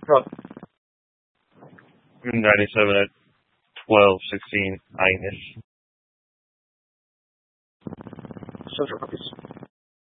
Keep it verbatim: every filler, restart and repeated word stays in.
Right. ninety-seven at twelve, sixteen, nine-ish. Central Rockies.